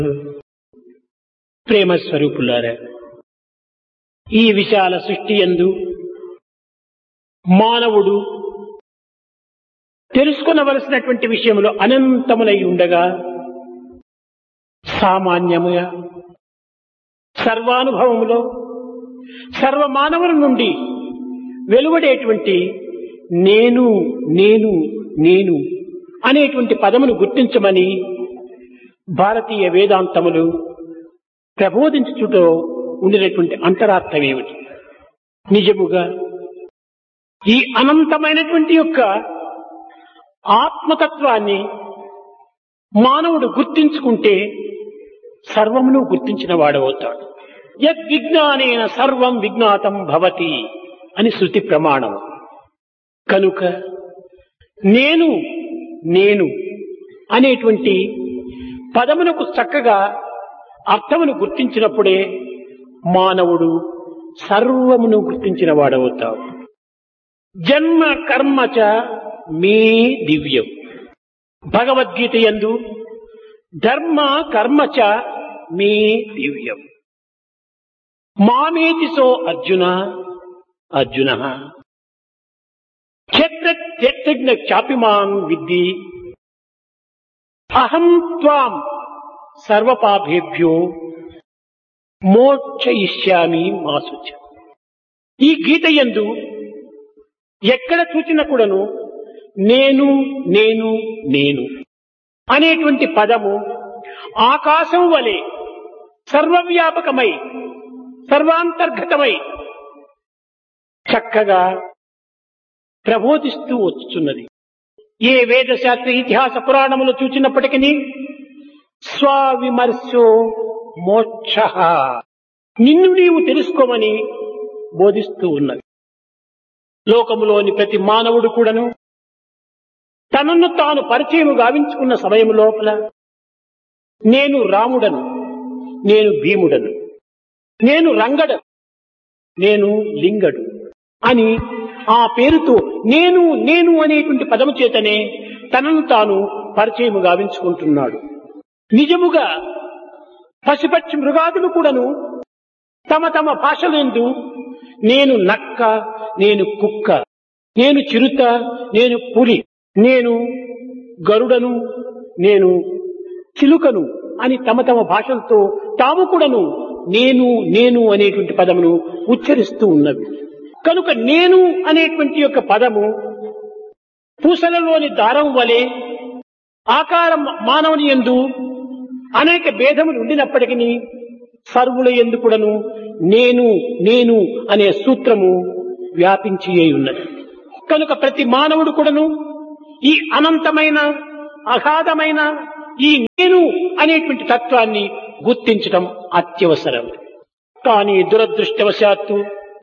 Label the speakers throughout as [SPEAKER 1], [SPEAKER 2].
[SPEAKER 1] ప్రేమ స్వరూపులారా, ఈ విశాల సృష్టి యందు మానవుడు తెలుసుకొనవలసినటువంటి విషయంలో అనంతములై ఉండగా సామాన్యముగా సర్వానుభవములో సర్వమానవుల నుండి వెలువడేటువంటి నేను నేను నేను అనేటువంటి పదమును గుర్తించమని భారతీయ వేదాంతములు ప్రబోధించుటలో ఉండినటువంటి అంతరార్థం ఏమిటి? నిజముగా ఈ అనంతమైనటువంటి యొక్క ఆత్మతత్వాన్ని మానవుడు గుర్తించుకుంటే సర్వమును గుర్తించిన వాడవుతాడు. యద్విజ్ఞానేన సర్వం విజ్ఞాతం భవతి అని శృతి ప్రమాణం. కనుక నేను నేను అనేటువంటి పదమునకు చక్కగా అర్థమును గుర్తించినప్పుడే మానవుడు సర్వమును గుర్తించిన వాడవుతాడు. జన్మ కర్మచ మే దివ్యం. భగవద్గీత యందు ధర్మ కర్మచ మే దివ్యం. మామేతి సో అర్జున అర్జున క్షేత్రజ్ఞ చాపిమాన్ విద్ధి అహం త్వాం సర్వపాపేభ్యో మోక్షయిష్యామి మా శుచ. ఈ గీత యందు ఎక్కడ చూచిన కూడాను నేను నేను నేను అనేటువంటి పదము ఆకాశం వలె సర్వవ్యాపకమై సర్వాంతర్గతమై చక్కగా ప్రబోధిస్తూ వచ్చుచున్నది. ఏ వేదశాస్త్ర ఇతిహాస పురాణములు చూచినప్పటికీ స్వవిమర్శో మోక్ష, నిన్ను నీవు తెలుసుకోమని బోధిస్తూ ఉన్నది. లోకములోని ప్రతి మానవుడు కూడాను తనను తాను పరిచయం గావించుకున్న సమయం లోపల నేను రాముడను, నేను భీముడను, నేను రంగడను, నేను లింగడు అని ఆ పేరుతో నేను నేను అనేటువంటి పదము చేతనే తనను తాను పరిచయం గావించుకుంటున్నాడు. నిజముగా పశుపక్షి మృగాదులు కూడాను తమ తమ భాషలందు నేను నక్క, నేను కుక్క, నేను చిరుత, నేను పులి, నేను గరుడను, నేను చిలుకను అని తమ తమ భాషలతో తాము కూడాను నేను నేను అనేటువంటి పదమును ఉచ్చరిస్తూ ఉన్నవి. కనుక నేను అనేటువంటి యొక్క పదము పూసలలోని దారం వలె ఆకారం మానవుని యందు అనేక భేదములు ఉండినప్పటికీ సర్వుల యందు కూడాను నేను నేను అనే సూత్రము వ్యాపించి ఉన్నది. కనుక ప్రతి మానవుడు కూడాను ఈ అనంతమైన అగాధమైన ఈ నేను అనేటువంటి తత్వాన్ని గుర్తించడం అత్యవసరం. కానీ దురదృష్టవశాత్తు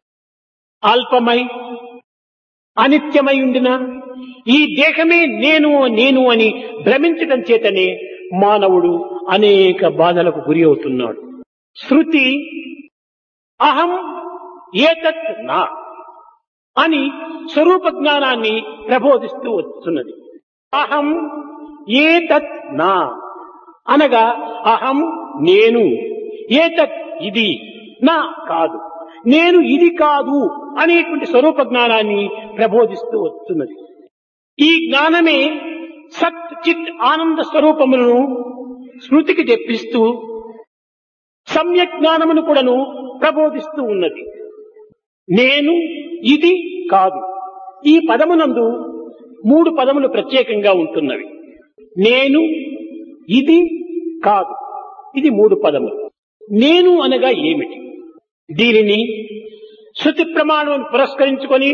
[SPEAKER 1] అల్పమై అనిత్యమై ఉండిన ఈ దేహమే నేను నేను అని భ్రమించడం చేతనే మానవుడు అనేక బాధలకు గురి అవుతున్నాడు. శృతి అహం ఏతత్ నా అని స్వరూప జ్ఞానాన్ని ప్రబోధిస్తూ వస్తున్నది. అహం ఏతత్ నా అనగా అహం నేను, ఏతత్ ఇది, నా కాదు, నేను ఇది కాదు అనేటువంటి స్వరూప జ్ఞానాన్ని ప్రబోధిస్తూ వస్తున్నది. ఈ జ్ఞానమే సత్ చిత్ ఆనంద స్వరూపములను స్మృతికి తెప్పిస్తూ సమ్యక్ జ్ఞానమును కూడాను ప్రబోధిస్తూ ఉన్నది. నేను ఇది కాదు. ఈ పదమునందు 3 పదములు ప్రత్యేకంగా ఉంటున్నవి. నేను ఇది కాదు, ఇది 3 పదములు. నేను అనగా ఏమిటి? దీనిని శృతి ప్రమాణం పురస్కరించుకొని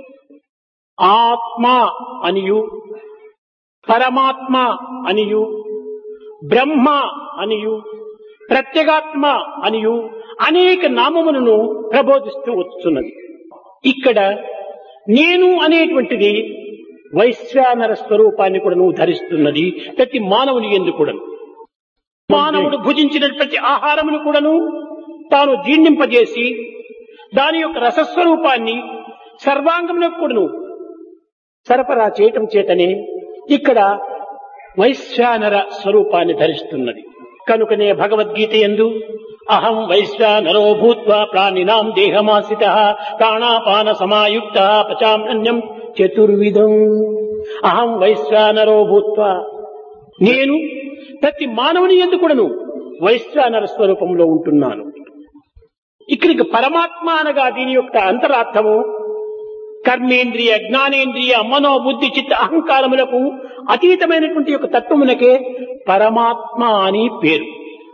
[SPEAKER 1] ఆత్మ అనియు, పరమాత్మ అనియు, బ్రహ్మ అనియు, ప్రత్యేగాత్మ అనియు అనేక నామములను ప్రబోధిస్తూ వస్తున్నది. ఇక్కడ నేను అనేటువంటిది వైశ్వానర స్వరూపాన్ని కూడా ధరిస్తున్నది ప్రతి మానవుని యందు కూడా. మానవుడు భుజించిన ప్రతి ఆహారమును కూడాను తాను జీర్ణింపజేసి దాని యొక్క రసస్వరూపాన్ని సర్వాంగములకు కూడాను సరఫరా చేయటం చేతనే ఇక్కడ వైశ్వానర స్వరూపాన్ని ధరిస్తున్నది. కనుకనే భగవద్గీత యందు అహం వైశ్వానరో భూత్వా ప్రాణినాం దేహమాశ్రితః ప్రాణాపాన సమాయుక్తః పచామ్యన్నం చతుర్విధం. అహం వైశ్వానరో భూత్వా, నేను ప్రతి మానవుని యందు కూడాను వైశ్వానర స్వరూపంలో ఉంటున్నాను. ఇక్కడికి పరమాత్మ అనగా దీని యొక్క అంతరార్థము కర్మేంద్రియ జ్ఞానేంద్రియ మనోబుద్ధి చిత్త అహంకారములకు అతీతమైనటువంటి యొక్క తత్వమునకే పరమాత్మ అని పేరు.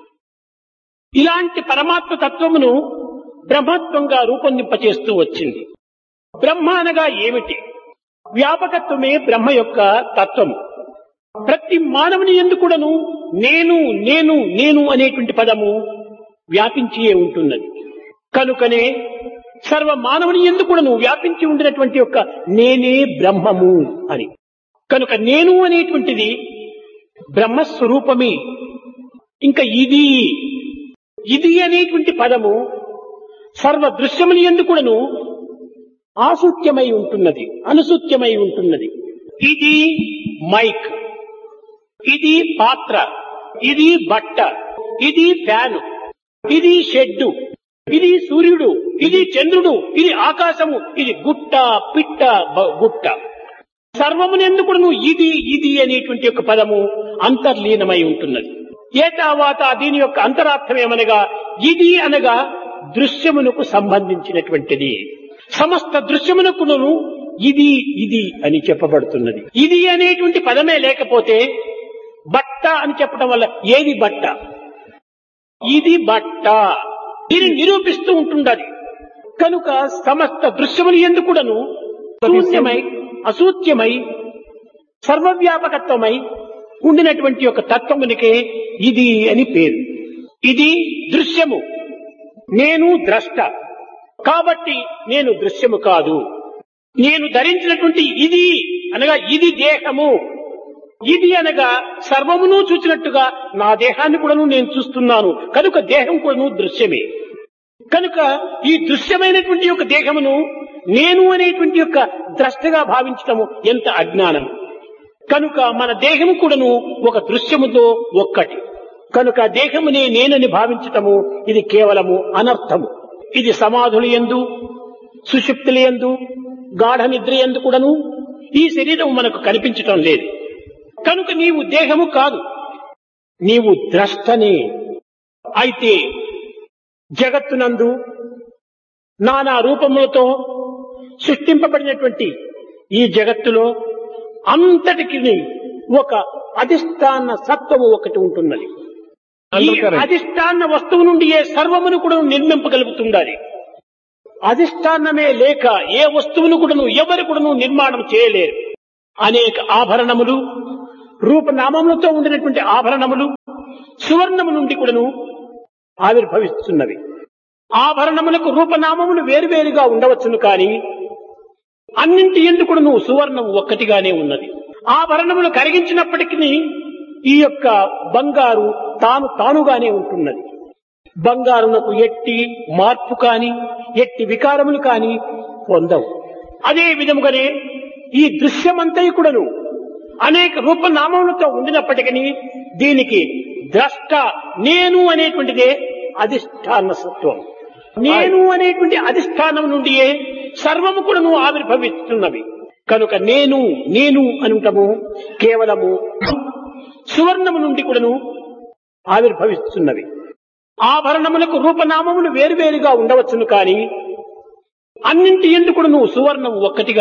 [SPEAKER 1] ఇలాంటి పరమాత్మ తత్వమును బ్రహ్మత్వంగా రూపొందింపచేస్తూ వచ్చింది. బ్రహ్మ అనగా ఏమిటి? వ్యాపకత్వమే బ్రహ్మ యొక్క తత్వము. ప్రతి మానవుని యందు కూడాను నేను నేను నేను అనేటువంటి పదము వ్యాపించియే ఉంటున్నది. కనుకనే సర్వ మానవుని యందు కూడాను వ్యాపించి ఉండినటువంటి యొక్క నేనే బ్రహ్మము అని. కనుక నేను అనేటువంటిది బ్రహ్మస్వరూపమే. ఇంకా ఇది ఇది అనేటువంటి పదము సర్వ దృశ్యముని యందు కూడాను ఆసూత్యమై ఉంటున్నది, అనుసూత్యమై ఉంటున్నది. ఇది మైక్, ఇది పాత్ర, ఇది బట్ట, ఇది ఫ్యాను, ఇది షెడ్డు, ఇది సూర్యుడు, ఇది చంద్రుడు, ఇది ఆకాశము, ఇది గుట్ట పిట్ట గుట్ట. సర్వమునెందుకు నువ్వు ఇది ఇది అనేటువంటి యొక్క పదము అంతర్లీనమై ఉంటున్నది. ఏతావాత దీని యొక్క అంతరార్థం ఏమనగా ఇది అనగా దృశ్యమునకు సంబంధించినటువంటిది. సమస్త దృశ్యమునకును ఇది ఇది అని చెప్పబడుతున్నది. ఇది అనేటువంటి పదమే లేకపోతే బట్ట అని చెప్పడం వల్ల ఏది బట్ట, ఇది బట్ట దీనిని నిరూపిస్తూ ఉంటుండది. కనుక సమస్త దృశ్యములు ఎందుకుడను శూన్యమై అసూత్యమై సర్వవ్యాపకత్వమై ఉండినటువంటి యొక్క తత్వమునికే ఇది అని పేరు. ఇది దృశ్యము, నేను ద్రష్ట కాబట్టి నేను దృశ్యము కాదు. నేను ధరించినటువంటి ఇది అనగా ఇది దేహము, ఇది అనగా సర్వమును చూచినట్టుగా నా దేహాన్ని కూడాను నేను చూస్తున్నాను. కనుక దేహం కూడాను దృశ్యమే. కనుక ఈ దృశ్యమైనటువంటి యొక్క దేహమును నేను అనేటువంటి యొక్క ద్రష్టగా భావించటము ఎంత అజ్ఞానం. కనుక మన దేహము కూడాను ఒక దృశ్యముతో ఒక్కటి. కనుక దేహమునే నేనని భావించటము ఇది కేవలము అనర్థము. ఇది సమాధుల యందు, సుషుప్తుల యందు, గాఢ నిద్ర యందు కూడాను ఈ శరీరం మనకు కనిపించటం లేదు. కనుక నీవు దేహము కాదు, నీవు ద్రష్టనే. అయితే జగత్తునందు నానా రూపములతో సృష్టింపబడినటువంటి ఈ జగత్తులో అంతటికి ఒక అధిష్టాన సత్వము ఒకటి ఉంటున్నది. ఈ అధిష్టాన వస్తువు నుండి ఏ సర్వమును కూడా నిర్మింపగలుగుతుండాలి. అధిష్టానమే లేక ఏ వస్తువును కూడాను ఎవరు కూడాను నిర్మాణం చేయలేరు. అనేక ఆభరణములు, రూపనామములతో ఉండినటువంటి ఆభరణములు సువర్ణము నుండి కూడాను ఆవిర్భవిస్తున్నవి. ఆభరణములకు రూపనామములు వేరువేరుగా ఉండవచ్చును, కానీ అన్నింటి ఎందుకు నువ్వు సువర్ణం ఒక్కటిగానే ఉన్నది. ఆభరణములు కరిగించినప్పటికీ ఈ యొక్క బంగారు తానుగానే ఉంటున్నది. బంగారునకు ఎట్టి మార్పు కాని ఎట్టి వికారములు కాని పొందవు. అదే విధముగానే ఈ దృశ్యమంతయు కూడాను అనేక రూపనామములతో ఉండినప్పటికీ దీనికి ద్రష్ట నేను అనేటువంటిదే అధిష్టాన సత్వం. నేను అనేటువంటి అధిష్టానం నుండియే సర్వము కూడా నువ్వు ఆవిర్భవిస్తున్నవి. కనుక నేను నేను అనుటము కేవలము సువర్ణము నుండి కూడాను ఆవిర్భవిస్తున్నవి. ఆభరణములకు రూపనామములు వేరువేరుగా ఉండవచ్చును, కానీ అన్నింటి ఎందుకు నువ్వు సువర్ణము ఒక్కటిగా